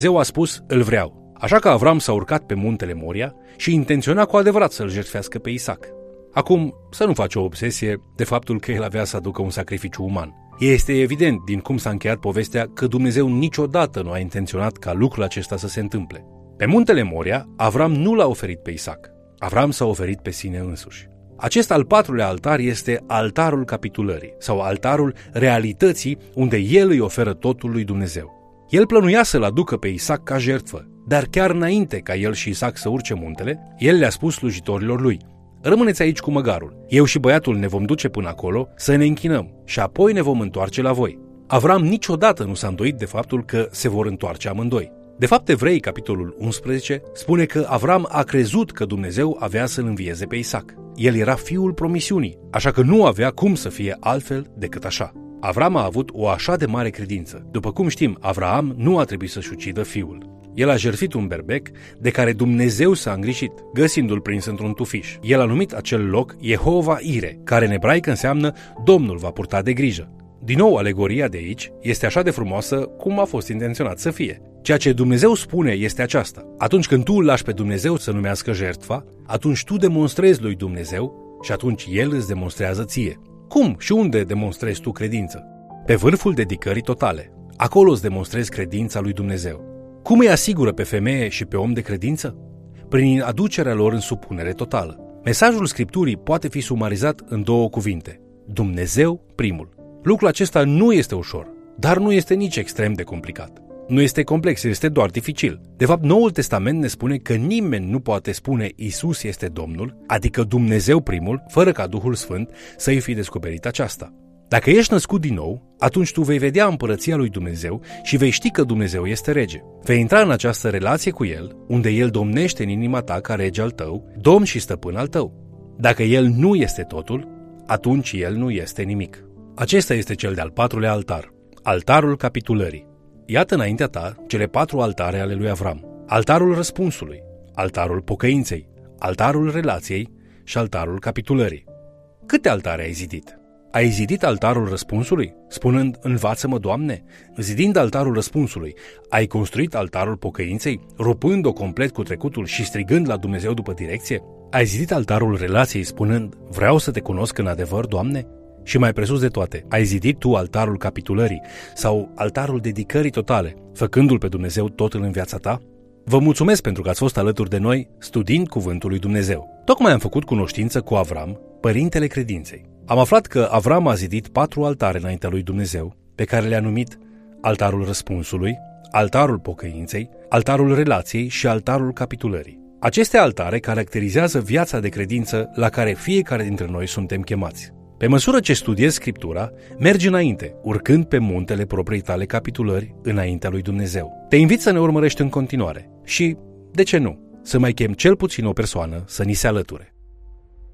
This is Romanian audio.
Dumnezeu a spus, îl vreau. Așa că Avram s-a urcat pe muntele Moria și intenționa cu adevărat să-l jertfească pe Isaac. Acum, să nu faci o obsesie de faptul că el avea să aducă un sacrificiu uman. Este evident din cum s-a încheiat povestea că Dumnezeu niciodată nu a intenționat ca lucrul acesta să se întâmple. Pe muntele Moria, Avram nu l-a oferit pe Isaac. Avram s-a oferit pe sine însuși. Acest al patrulea altar este altarul capitulării sau altarul realității unde el îi oferă totul lui Dumnezeu. El plănuia să-l aducă pe Isaac ca jertfă, dar chiar înainte ca el și Isaac să urce muntele, el le-a spus slujitorilor lui: rămâneți aici cu măgarul, eu și băiatul ne vom duce până acolo să ne închinăm și apoi ne vom întoarce la voi. Avram niciodată nu s-a îndoit de faptul că se vor întoarce amândoi. De fapt, Evrei, capitolul 11, spune că Avram a crezut că Dumnezeu avea să-l învieze pe Isaac. El era fiul promisiunii, așa că nu avea cum să fie altfel decât așa. Avram a avut o așa de mare credință. După cum știm, Avraam nu a trebuit să-și ucidă fiul. El a jertfit un berbec de care Dumnezeu s-a îngrijit, găsindu-l prins într-un tufiș. El a numit acel loc Jehova Ire, care în ebraică înseamnă Domnul va purta de grijă. Din nou, alegoria de aici este așa de frumoasă cum a fost intenționat să fie. Ceea ce Dumnezeu spune este aceasta: atunci când tu îl lași pe Dumnezeu să numească jertfa, atunci tu demonstrezi lui Dumnezeu și atunci El îți demonstrează ție. Cum și unde demonstrezi tu credință? Pe vârful dedicării totale. Acolo îți demonstrezi credința lui Dumnezeu. Cum îi asigură pe femeie și pe om de credință? Prin aducerea lor în supunere totală. Mesajul Scripturii poate fi sumarizat în două cuvinte: Dumnezeu primul. Lucrul acesta nu este ușor, dar nu este nici extrem de complicat. Nu este complex, este doar dificil. De fapt, Noul Testament ne spune că nimeni nu poate spune Isus este Domnul, adică Dumnezeu primul, fără ca Duhul Sfânt să-i fi descoperit aceasta. Dacă ești născut din nou, atunci tu vei vedea împărăția lui Dumnezeu și vei ști că Dumnezeu este rege. Vei intra în această relație cu El, unde El domnește în inima ta ca rege al tău, domn și stăpân al tău. Dacă El nu este totul, atunci El nu este nimic. Acesta este cel de-al patrulea altar, altarul capitulării. Iată înaintea ta cele 4 altare ale lui Avram: altarul răspunsului, altarul pocăinței, altarul relației și altarul capitulării. Câte altare ai zidit? Ai zidit altarul răspunsului, spunând, învață-mă, Doamne? Zidind altarul răspunsului, ai construit altarul pocăinței, rupând-o complet cu trecutul și strigând la Dumnezeu după direcție? Ai zidit altarul relației, spunând, vreau să te cunosc în adevăr, Doamne? Și mai presus de toate, ai zidit tu altarul capitulării sau altarul dedicării totale, făcându-l pe Dumnezeu totul în viața ta? Vă mulțumesc pentru că ați fost alături de noi studiind Cuvântul lui Dumnezeu. Tocmai am făcut cunoștință cu Avram, părintele credinței. Am aflat că Avram a zidit 4 altare înaintea lui Dumnezeu, pe care le-a numit altarul răspunsului, altarul pocăinței, altarul relației și altarul capitulării. Aceste altare caracterizează viața de credință la care fiecare dintre noi suntem chemați. Pe măsură ce studiezi Scriptura, mergi înainte, urcând pe muntele propriei tale capitulări înaintea lui Dumnezeu. Te invit să ne urmărești în continuare și, de ce nu, să mai chem cel puțin o persoană să ni se alăture.